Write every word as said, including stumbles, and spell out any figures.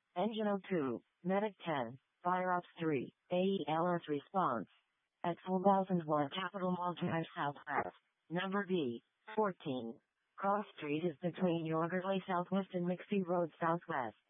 Engine oh two, Medic ten, Fire Ops three, A E L S response. At four thousand one Capitol Mall Drive Southwest. Number B, fourteen. Cross Street is between Yorgerly Southwest and McPhee Road Southwest.